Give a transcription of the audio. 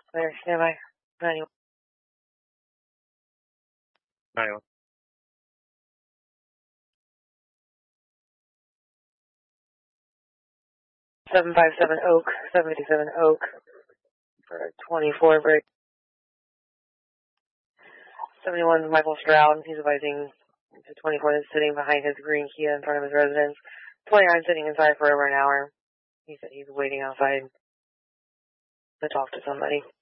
There, stand by. 91. 91. 757 Oak, 757 Oak, for a 24 break. 71 Michael Stroud, he's advising the 24 that's sitting behind his green Kia in front of his residence. 29 sitting inside for over an hour. He said he's waiting outside to talk to somebody.